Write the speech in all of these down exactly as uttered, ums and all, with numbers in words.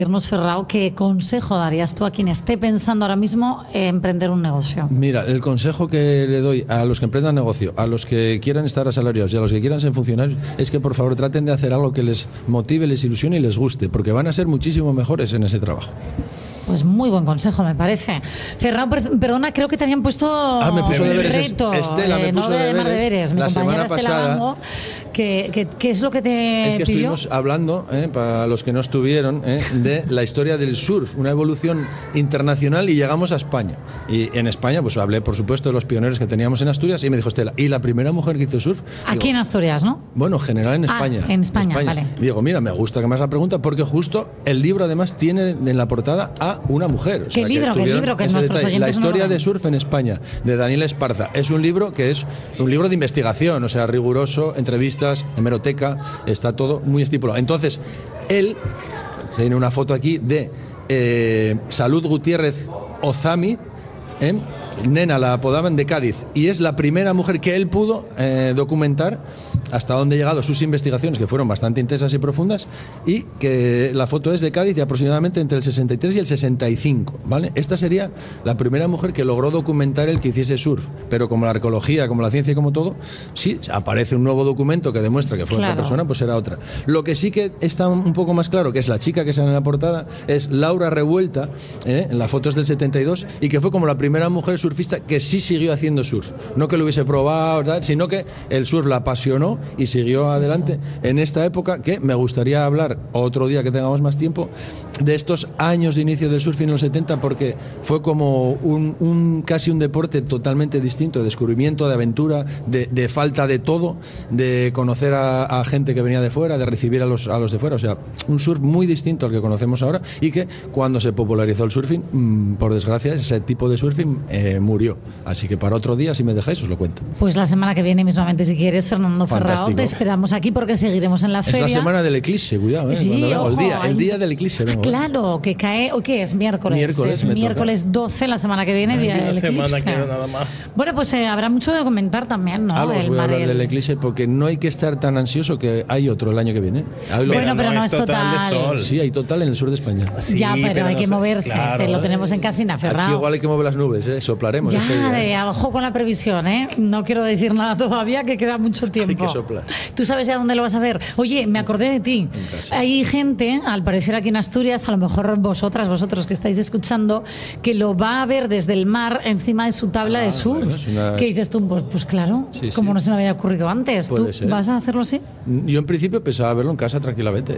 Ferrao, ¿qué consejo darías tú a quien esté pensando ahora mismo en emprender un negocio? Mira, el consejo que le doy a los que emprendan negocio, a los que quieran estar asalariados y a los que quieran ser funcionarios, es que por favor traten de hacer algo que les motive, les ilusione y les guste, porque van a ser muchísimo mejores en ese trabajo. Pues muy buen consejo, me parece. Ferrao, perdona, creo que te habían puesto ah, me puso deberes. reto. Estela me eh, puso no de deberes, deberes. Mi la compañera semana Estela pasada. Bango, ¿qué, qué, ¿Qué es lo que te Es que pidió? estuvimos hablando, eh, para los que no estuvieron, eh, de la historia del surf, una evolución internacional, y llegamos a España. Y en España, pues hablé, por supuesto, de los pioneros que teníamos en Asturias, y me dijo Estela, ¿y la primera mujer que hizo surf? Aquí Digo, en Asturias, ¿no? Bueno, general en Ah, España. en España, vale. Y digo, mira, me gusta que me hagas la pregunta, porque justo el libro además tiene en la portada a una mujer. O ¿Qué sea, libro? que ¿Qué libro? Que ese nuestros detalle. La oyentes no lo historia ven. de surf en España, de Daniel Esparza. Es un libro que es un libro de investigación, o sea, riguroso, entrevistas, hemeroteca, está todo muy estipulado. Entonces, él tiene una foto aquí de eh, Salud Gutiérrez Ozami, ¿eh? Nena la apodaban, de Cádiz, y es la primera mujer que él pudo eh, documentar hasta dónde han llegado sus investigaciones, que fueron bastante intensas y profundas, y que la foto es de Cádiz y aproximadamente entre el sesenta y tres y el sesenta y cinco, ¿vale? Esta sería la primera mujer que logró documentar el que hiciese surf, pero como la arqueología, como la ciencia y como todo, sí, aparece un nuevo documento que demuestra que fue Claro. otra persona, pues será otra. Lo que sí que está un poco más claro, que es la chica que sale en la portada, es Laura Revuelta, ¿eh? En la foto es del setenta y dos, y que fue como la primera mujer surfista que sí siguió haciendo surf, no que lo hubiese probado, tal, sino que el surf la apasionó y siguió sí. adelante en esta época, que me gustaría hablar otro día que tengamos más tiempo de estos años de inicio del surf en los setenta, porque fue como un, un casi un deporte totalmente distinto, de descubrimiento, de aventura, de, de falta de todo, de conocer a, a gente que venía de fuera, de recibir a los, a los de fuera, o sea, un surf muy distinto al que conocemos ahora, y que cuando se popularizó el surfing, mmm, por desgracia, ese tipo de surfing eh, murió. Así que para otro día, si me dejáis, os lo cuento. Pues la semana que viene mismamente, si quieres, Fernando Ferrao, te esperamos aquí porque seguiremos en la feria. Es la semana del eclipse, cuidado, ¿eh? Sí, Cuando vengo, ojo, el día, el día mucho... del eclipse. Vengo, ah, claro, que cae, ¿o qué es? Miércoles. Miércoles, es miércoles doce, la semana que viene, Ay, día del semana eclipse. queda nada más. Bueno, pues eh, habrá mucho de comentar también, ¿no? Algo os el voy a hablar el... del eclipse, porque no hay que estar tan ansioso, que hay otro el año que viene. Bueno, pero, pero no, no es total. total de sol. Sí, hay total en el sur de España. Sí, ya, pero, pero hay no que sé, moverse. Claro, este, lo tenemos en Casina, Ferrao. Aquí igual hay que mover las nubes, ¿eh? Soplaremos. Ya, ese día, de, ¿eh? ojo con la previsión, ¿eh? No quiero decir nada todavía, que queda mucho tiempo. Hay que soplar. ¿Tú sabes ya dónde lo vas a ver? Oye, me acordé de ti. Hay gente, al parecer aquí en Asturias, a lo mejor vosotras, vosotros que estáis escuchando, que lo va a ver desde el mar encima de su tabla ah, de surf. Bueno, es una... ¿Qué dices tú? Pues, pues claro, sí, como sí. no se me había ocurrido antes. Puede ¿Tú ser. vas a hacerlo así? Yo en principio pensaba verlo en casa tranquilamente.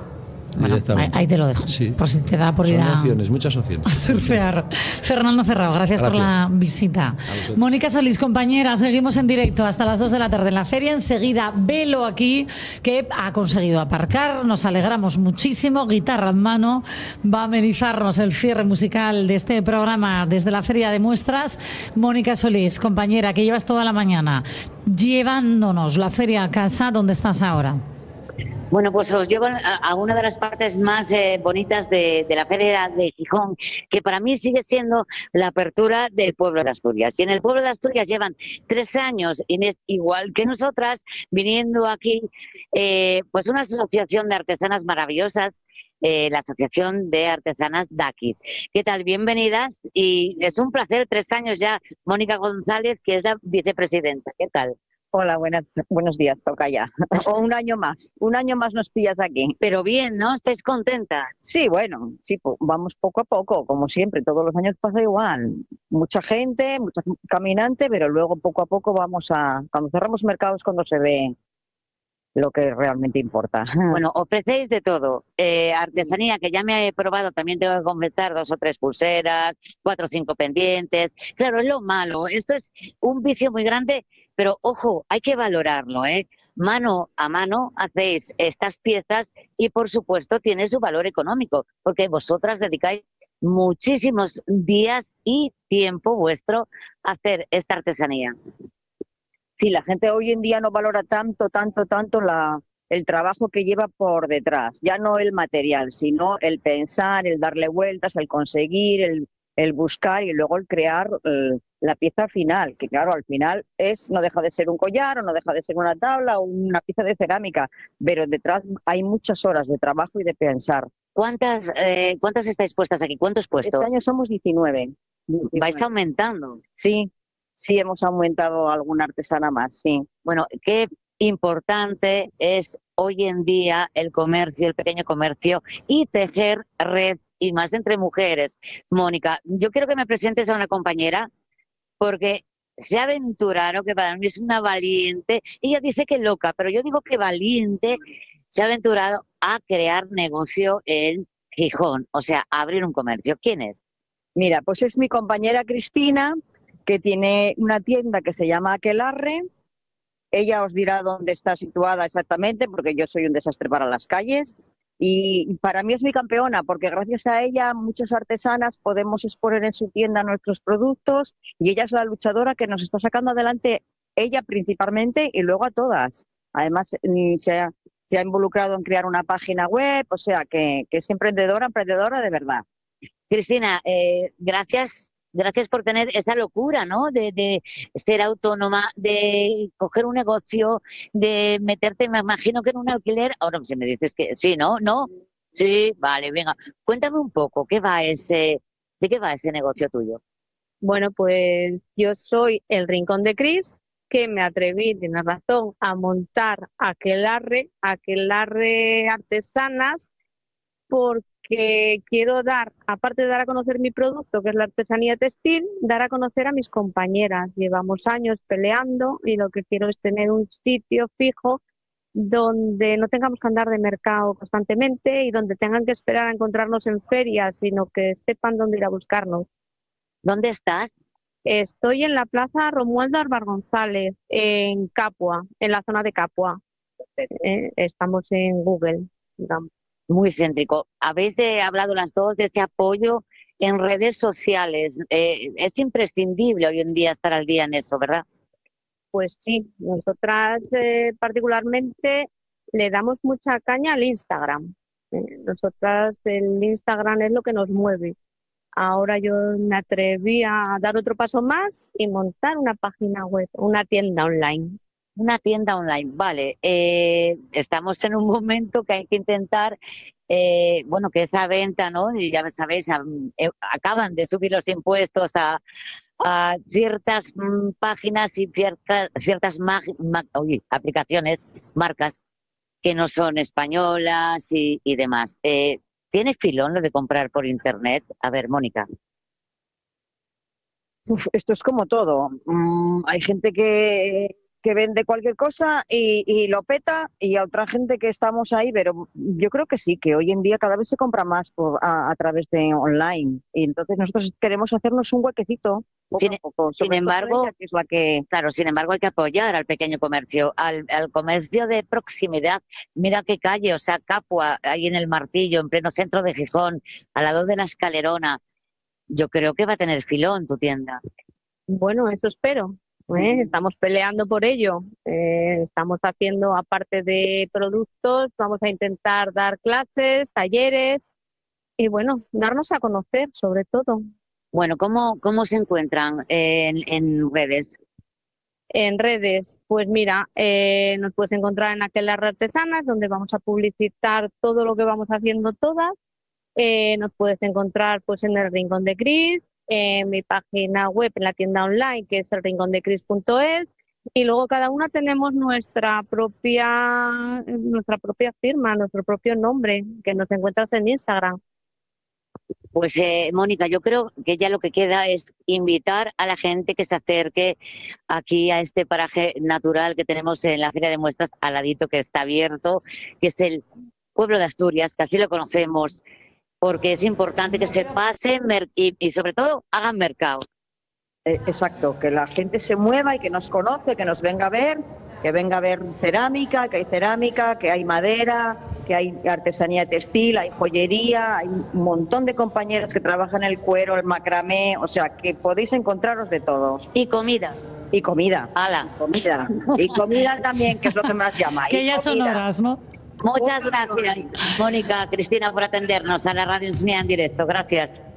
Bueno, ahí, ahí te lo dejo, sí. por si te da por Son ir a, opciones, muchas opciones. a surfear. Fernando Ferrao, gracias, gracias por la visita. Mónica Solís, compañera, seguimos en directo hasta las dos de la tarde en la feria. Enseguida, Velo aquí, que ha conseguido aparcar. Nos alegramos muchísimo. Guitarra en mano. Va a amenizarnos el cierre musical de este programa desde la feria de muestras. Mónica Solís, compañera, que llevas toda la mañana llevándonos la feria a casa. ¿Dónde estás ahora? Bueno, pues os llevo a, a una de las partes más eh, bonitas de, de la Feria de Gijón, que para mí sigue siendo la apertura del pueblo de Asturias. Y en el pueblo de Asturias llevan tres años, Inés, igual que nosotras, viniendo aquí, eh, pues una asociación de artesanas maravillosas, eh, la Asociación de Artesanas Dáquiz. ¿Qué tal? Bienvenidas. Y es un placer, tres años ya, Mónica González, que es la vicepresidenta. ¿Qué tal? Hola, buenas, buenos días, toca ya. O un año más, un año más nos pillas aquí. Pero bien, ¿no? ¿Estáis contenta? Sí, bueno, sí, vamos poco a poco, como siempre, todos los años pasa igual. Mucha gente, mucha caminante, pero luego poco a poco vamos a... Cuando cerramos mercados, cuando se ve lo que realmente importa. Bueno, ofrecéis de todo. Eh, artesanía, que ya me he probado, también tengo que confesar, dos o tres pulseras, cuatro o cinco pendientes. Claro, es lo malo. Esto es un vicio muy grande, pero ojo, hay que valorarlo, ¿eh? Mano a mano hacéis estas piezas y, por supuesto, tiene su valor económico, porque vosotras dedicáis muchísimos días y tiempo vuestro a hacer esta artesanía. Sí, la gente hoy en día no valora tanto, tanto, tanto la, el trabajo que lleva por detrás. Ya no el material, sino el pensar, el darle vueltas, el conseguir, el, el buscar y luego el crear eh, la pieza final, que claro, al final es no deja de ser un collar o no deja de ser una tabla o una pieza de cerámica, pero detrás hay muchas horas de trabajo y de pensar. ¿Cuántas, eh, ¿Cuántas estáis puestas aquí? ¿Cuántos puestos? Este año somos diecinueve. diecinueve. ¿Vais aumentando? Sí, sí, hemos aumentado alguna artesana más, sí. Bueno, qué importante es hoy en día el comercio, el pequeño comercio y tejer red, y más entre mujeres. Mónica, yo quiero que me presentes a una compañera porque se aventuraron, que para mí es una valiente, ella dice que loca, pero yo digo que valiente, se ha aventurado a crear negocio en Gijón, o sea, a abrir un comercio. ¿Quién es? Mira, pues es mi compañera Cristina, que tiene una tienda que se llama Aquelarre. Ella os dirá dónde está situada exactamente, porque yo soy un desastre para las calles. Y para mí es mi campeona, porque gracias a ella muchas artesanas podemos exponer en su tienda nuestros productos, y ella es la luchadora que nos está sacando adelante, ella principalmente, y luego a todas. Además, se ha, se ha involucrado en crear una página web, o sea, que, que es emprendedora, emprendedora de verdad. Cristina, eh, gracias. Gracias por tener esa locura, ¿no? De, de ser autónoma, de coger un negocio, de meterte, me imagino que en un alquiler. Ahora si me dices que sí, ¿no? ¿No? Sí, vale, venga. Cuéntame un poco, ¿qué va ese, ¿de qué va ese negocio tuyo? Bueno, pues yo soy el Rincón de Cris, que me atreví, tienes razón, a montar Aquelarre, Aquelarre Artesanas, porque quiero dar, aparte de dar a conocer mi producto, que es la artesanía textil, dar a conocer a mis compañeras. Llevamos años peleando y lo que quiero es tener un sitio fijo donde no tengamos que andar de mercado constantemente y donde tengan que esperar a encontrarnos en ferias, sino que sepan dónde ir a buscarnos. ¿Dónde estás? Estoy en la plaza Romualdo Álvar González, en Capua, en la zona de Capua. Eh, estamos en Google, digamos. Muy céntrico. Habéis de, hablado las dos de este apoyo en redes sociales. Eh, es imprescindible hoy en día estar al día en eso, ¿verdad? Pues sí, nosotras eh, particularmente le damos mucha caña al Instagram. Eh, nosotras el Instagram es lo que nos mueve. Ahora yo me atreví a dar otro paso más y montar una página web, una tienda online. Una tienda online, vale. Eh, estamos en un momento que hay que intentar, eh, bueno, que esa venta, ¿no? Y ya sabéis, a, eh, acaban de subir los impuestos a, a ciertas mm, páginas y ciertas, ciertas mag, mag, oye, aplicaciones, marcas que no son españolas y, y demás. Eh, ¿Tiene filón lo de comprar por internet? A ver, Mónica. Uf, esto es como todo. Mm, hay gente que... que vende cualquier cosa y, y lo peta, y a otra gente que estamos ahí, pero yo creo que sí, que hoy en día cada vez se compra más por, a, a través de online, y entonces nosotros queremos hacernos un huequecito poco sin, a poco. Sin embargo, ella, que es la que... claro, sin embargo hay que apoyar al pequeño comercio, al, al comercio de proximidad. Mira qué calle, o sea, Capua, ahí en el Martillo, en pleno centro de Gijón, al lado de la Escalerona. Yo creo que va a tener filón tu tienda. Bueno, eso espero. ¿Eh? Estamos peleando por ello. Eh, estamos haciendo, aparte de productos, vamos a intentar dar clases, talleres y, bueno, darnos a conocer sobre todo. Bueno, ¿cómo, cómo se encuentran en, en redes? En redes, pues mira, eh, nos puedes encontrar en Aquelarre Artesanas, donde vamos a publicitar todo lo que vamos haciendo todas. Eh, nos puedes encontrar pues en el Rincón de Cris, en mi página web, en la tienda online, que es el rincón de cris punto es, y luego cada una tenemos nuestra propia nuestra propia firma, nuestro propio nombre, que nos encuentras en Instagram. Pues eh, Mónica, yo creo que ya lo que queda es invitar a la gente que se acerque aquí a este paraje natural que tenemos en la Feria de Muestras, al ladito, que está abierto, que es el pueblo de Asturias, que así lo conocemos, porque es importante que se pasen y, y sobre todo hagan mercado. Eh, exacto, que la gente se mueva y que nos conoce, que nos venga a ver, que venga a ver cerámica, que hay cerámica, que hay madera, que hay artesanía textil, hay joyería, hay un montón de compañeros que trabajan el cuero, el macramé, o sea, que podéis encontraros de todo. Y comida. Y comida. ¡Hala! Comida. Y comida también, que es lo que más llama. Que ya son horas, ¿no? Muchas gracias, Mónica, Cristina, por atendernos a la Radio Insmia en directo. Gracias.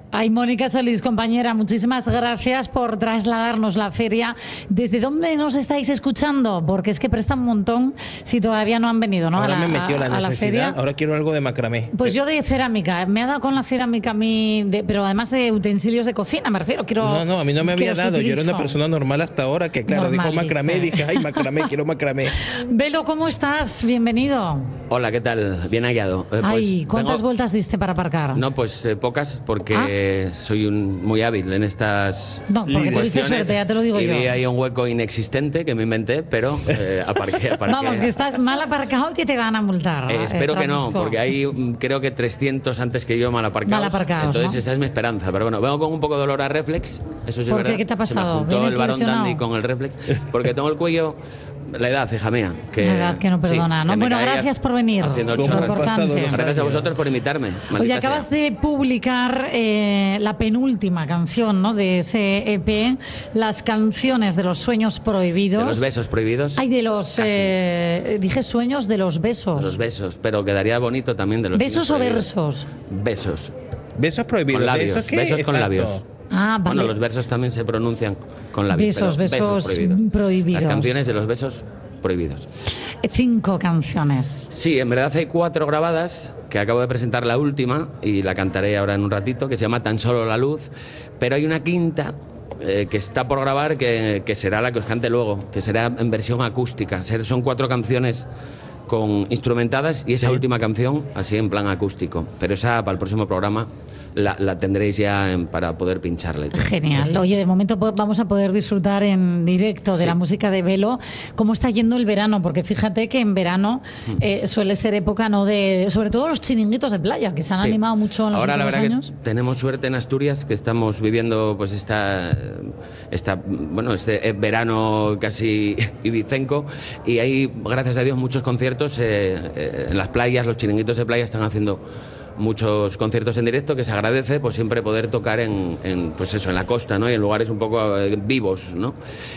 Ay, Mónica Solís, compañera, muchísimas gracias por trasladarnos la feria. ¿Desde dónde nos estáis escuchando? Porque es que presta un montón si todavía no han venido, ¿no? Ahora a la, me metió la a, a la necesidad, feria. ahora quiero algo de macramé. Pues yo de cerámica, me ha dado con la cerámica a mí, de, pero además de utensilios de cocina, me refiero, quiero... No, no, a mí no me había dado, yo era una persona normal hasta ahora, que claro, Normal, dijo macramé, dice. dije, ay, macramé, quiero macramé. Velo, ¿cómo estás? Bienvenido. Hola, ¿qué tal? Bien hallado. Eh, Ay, pues, ¿cuántas vengo- vueltas diste para aparcar? No, pues eh, pocas, porque soy un, muy hábil en estas No, porque tuviste cuestiones. suerte, ya te lo digo y yo. vi ahí un hueco inexistente que me inventé, pero eh, aparqué, aparqué. Vamos, que estás mal aparcado y que te van a multar. Eh, espero eh, que no, Francisco. porque hay mm, creo que trescientos antes que yo mal aparcados. Mal aparcados, Entonces ¿no? esa es mi esperanza. Pero bueno, vengo con un poco de dolor a reflex. Eso sí es ¿Por qué? verdad. ¿Qué te ha Se me pasado? juntó ¿Vienes el varón lesionado? dandy con el reflex. Porque tengo el cuello... La edad, hija mía. Que, La edad que no perdona, sí, ¿no? que me Bueno, caía gracias por venir. haciendo ¿Cómo chorras. han pasado Importante. los Gracias a años? vosotros por invitarme. Oye, maldita acabas sea. de publicar eh, la penúltima canción, ¿no?, de ese E P, Las canciones de los sueños prohibidos. De los besos prohibidos. Ay, de los... Casi. eh, dije sueños de los besos. De los besos, pero quedaría bonito también de los ¿Besos sueños o prohibidos. versos? Besos. Besos prohibidos. Con labios. ¿Besos qué? Besos con Exacto. labios. Ah, vale. Bueno, los versos también se pronuncian con labios. Besos, pero besos prohibidos. prohibidos. Las canciones de los besos prohibidos. Cinco canciones. Sí, en verdad hay cuatro grabadas, que acabo de presentar la última y la cantaré ahora en un ratito, que se llama Tan solo la luz, pero hay una quinta eh, que está por grabar que, que será la que os cante luego, que será en versión acústica. Ser- Son cuatro canciones con instrumentadas y esa última canción así en plan acústico, pero esa para el próximo programa la, la tendréis ya en- para poder pincharla y todo. Genial. Oye, de momento po- vamos a poder disfrutar en directo de Sí. la música de Velo. ¿Cómo está yendo el verano? Porque fíjate que en verano Mm. eh, suele ser época, ¿no?, de, sobre todo los chiringuitos de playa, que se han Sí. animado mucho en los Ahora la últimos verdad años. que tenemos suerte en Asturias, que estamos viviendo pues esta, esta bueno este eh, verano casi ibicenco, y hay gracias a Dios muchos conciertos eh, eh, en las playas. Los chiringuitos de playa están haciendo muchos conciertos en directo, que se agradece pues siempre poder tocar en, en, pues eso, en la costa, ¿no?, y en lugares un poco eh, vivos, ¿no?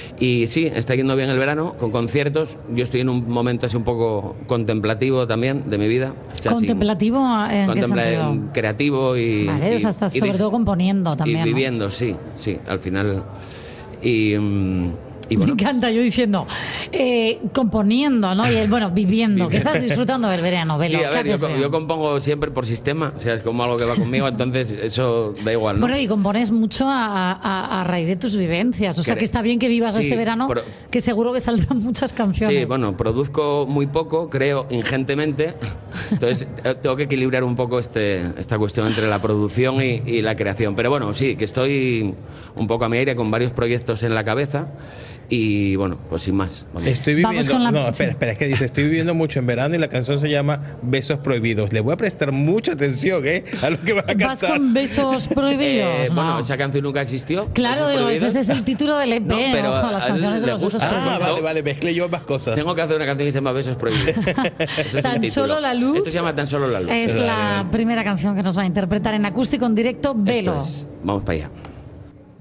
Y sí, está yendo bien el verano con conciertos. Yo estoy en un momento así un poco contemplativo también de mi vida. O sea, sin- ¿Contemplativo en qué Contempla- sentido? creativo y, Vale, y- o sea, estás y sobre dif- todo componiendo también, y ¿no? viviendo, sí, sí, al final. Y, mm, y bueno, Me encanta, yo diciendo, eh, componiendo, ¿no? Y él, bueno, viviendo, que estás disfrutando del verano, Velo. sí, a ¿qué ver, yo, haces, co- Velo? yo compongo siempre por sistema, o sea, es como algo que va conmigo, entonces eso da igual, ¿no? Bueno, y compones mucho a, a- a raíz de tus vivencias. O sea, Cre- que está bien que vivas sí, este verano, pro- que seguro que saldrán muchas canciones. Sí, bueno, produzco muy poco, creo ingentemente, entonces eh, tengo que equilibrar un poco este, esta cuestión entre la producción y, y la creación. Pero bueno, sí, que estoy un poco a mi aire con varios proyectos en la cabeza y bueno, pues sin más. vamos. Estoy Vamos viviendo, con la- no, espera, espera, es que dice, estoy viviendo mucho en verano y la canción se llama Besos Prohibidos. Le voy a prestar mucha atención, ¿eh? A lo que va a cantar. ¿Vas con besos prohibidos? Eh, No. Bueno, esa canción nunca existió. Claro, Besos digo, Prohibidos. ese es el título del E P, No, pero ojo, a las él canciones de le los besos gusta. prohibidos. Ah, vale, vale, mezclé yo ambas cosas. Tengo que hacer una canción que se llama Besos Prohibidos. Ese es Tan el título. solo la luz. Esto se llama Tan solo la luz. Es Vale, la vale. primera canción que nos va a interpretar en acústico en directo, Velo. Esto es. Vamos para allá.